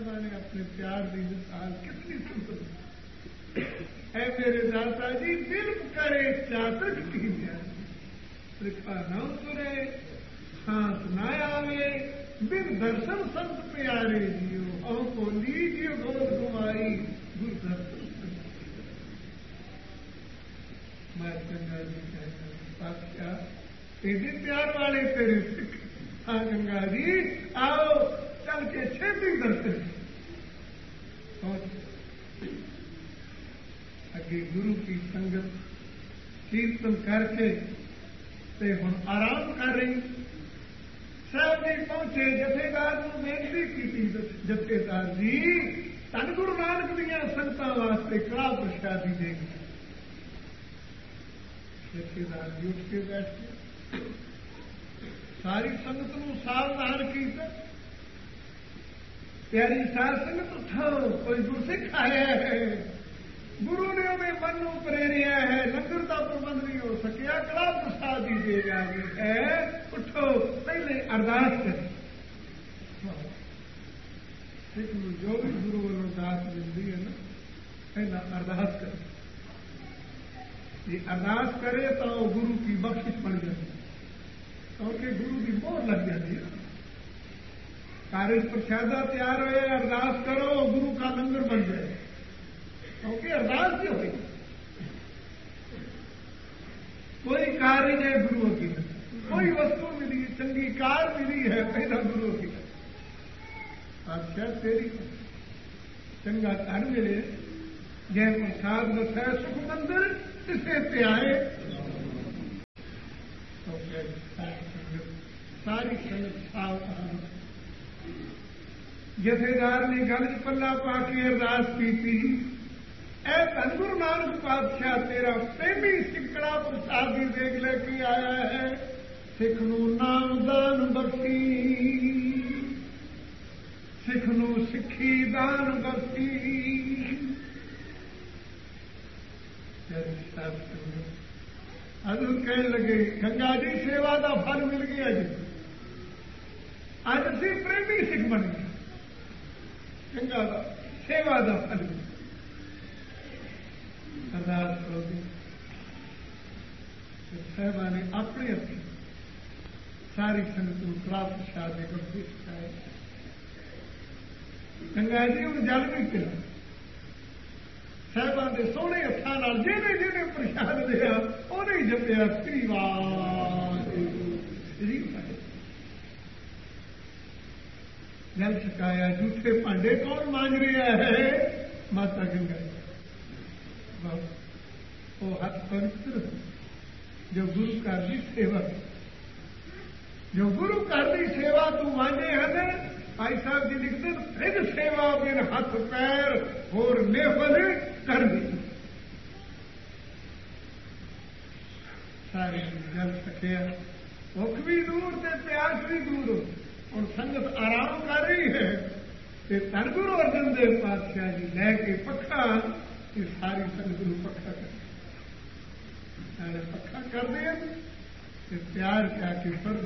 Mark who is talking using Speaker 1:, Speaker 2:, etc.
Speaker 1: साहबा ने अपने प्यार की मिसाल कितनी सुंदर है मेरे दाता जी। दिल करे चातक की त्रिखा न उतरे सांस न आवे बिन दर्शन संत प्यारे जियो औ को लीजियो गोद घुमाई गुरु दर्शन मैं गंगा जी कहता पातशाह एडे प्यार वाले तेरे सिख। हाँ गंगा जी आओ चल के छेती दर्शन। अगे गुरु की संगत कीर्तन करके ते हुण आराम कर रही। साहब जी पहुंचे जथेदार को बेनती की जथेदार जी धन गुरु नानक दियां संगतां वास्ते कड़ा प्रसादी देगी। जथेदार जी उठ के बैठ गए। सारी संगत नूं सावधान कीता। प्यारी साध संगत उठाओ कोई गुरसिख आया है। गुरु ने हमें मन नूं प्रेरिया है। लंगर का प्रबंध नहीं हो सकिया कड़ा प्रसाद ही दे जानी है। उठो पहले अरदास करें। सिख नूं जो भी गुरु वालों दास मिलती है ना पहला अरदास करे। ये अरदास करे तो गुरु की बख्शिश बन जाती है क्योंकि गुरु की मोहर लग जाती है। कार्य प्रसादा तैयार हो अरदास करो गुरु का लंगर बन जाए क्योंकि अरदास क्यों हुई। कोई कार्य है गुरु की कोई वस्तु मिली चंगी कार मिली है पहला गुरु की। अच्छा तेरी चंगा घर मिले जय प्रसाद बसा सुख मंदिर इसे प्यारे तो सारी संगत सावधान। जथेदार ने गल च पल्ला पा के अरदास की थी ऐ धन गुरु नानक पातशाह तेरा प्रेमी सिकड़ा प्रसादी देख लेके आया है। सिख नूं नाम दान बख्शी सिख नूं सिखी दान बख्शी। हजूर कहने लगे गंगा जी सेवा का फल मिल गया जी। अज असी प्रेमी सिख बन गए। गंगा का सेवा का फल मिल अरदास करोगे। साहबा ने अपने हथी सारी संगत को कड़ा प्रसाद देकर सिखाया। गंगा जी हूं जल भी पिला साहबा के सोहने हथा जिन्हें जिन्हें प्रसाद दिया उन्हें जपिया श्री जल छकाया। झूठे भांडे कौन मांझ रहा है माता गंगा जी। वो हथ पवित्र जो गुरु घर की सेवा जो गुरु घर की सेवा तू मांझे हैं। भाई साहब जी लिखते फिर सेवा बिन हथ पैर होर नेफल कर दी। सारे जल सकिया भुख भी दूर से प्यास भी दूर। और संगत आराम कर रही है कि धन गुरु अर्जन देव पातशाह जी लैके पखा ये सारी संगत नूं पखा कर पखा कर दे प्यार क्या कि